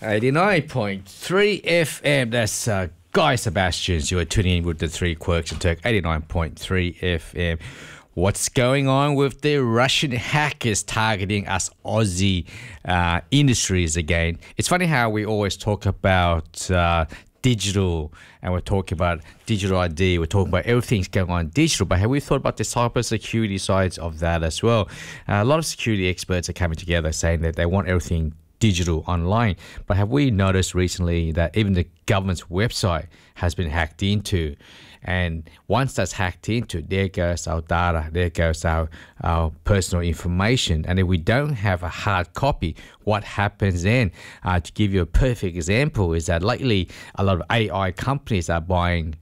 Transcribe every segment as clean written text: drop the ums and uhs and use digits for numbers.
89.3 FM. That's Guy Sebastians. You are tuning in with the Three Quirks and Turk. 89.3 FM. What's going on with the Russian hackers targeting us Aussie industries again? It's funny how we always talk about digital, and we're talking about digital ID, we're talking about everything's going on digital, but have we thought about the cybersecurity sides of that as well? A lot of security experts are coming together saying that they want everything digital online, but have we noticed recently that even the government's website has been hacked into? And once that's hacked into, there goes our data, there goes our personal information. And if we don't have a hard copy, what happens then? To give you a perfect example is that lately a lot of AI companies are buying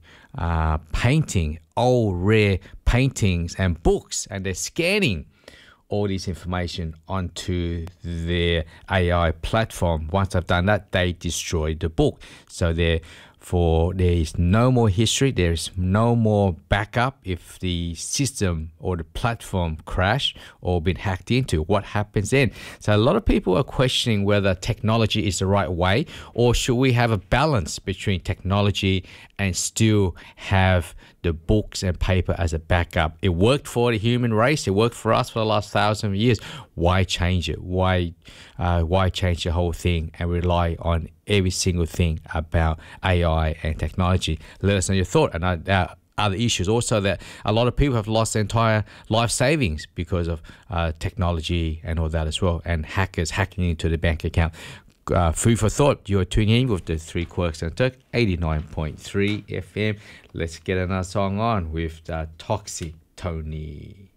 old rare paintings and books, and they're scanning all this information onto their AI platform. Once they've done that, they destroy the book. So there is no more history, there is no more backup. If the system or the platform crash or been hacked into, what happens then? So a lot of people are questioning whether technology is the right way, or should we have a balance between technology and still have the books and paper as a backup. It worked for the human race, it worked for us for the last 1,000 years. Why change it? Why change the whole thing and rely on every single thing about AI and technology? Let us know your thought. And other issues also, that a lot of people have lost their entire life savings because of technology and all that as well, and hackers hacking into the bank account. Food for thought. You're tuning in with the Three Quirks and Turk, 89.3 FM. Let's get another song on with Toxic Tony.